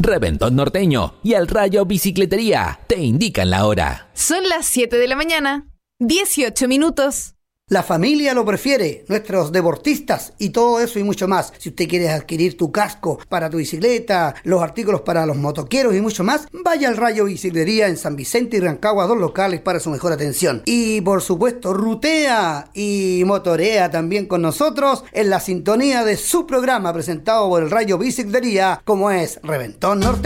Reventón Norteño y El Rayo Bicicletería te indican la hora. Son las 7 de la mañana, 18 minutos. La familia lo prefiere, nuestros deportistas y todo eso y mucho más. Si usted quiere adquirir tu casco para tu bicicleta, los artículos para los motoqueros y mucho más, vaya al Rayo Bicicletería en San Vicente y Rancagua, 2 locales para su mejor atención. Y por supuesto, rutea y motorea también con nosotros en la sintonía de su programa presentado por el Rayo Bicicletería, como es Reventón Norte.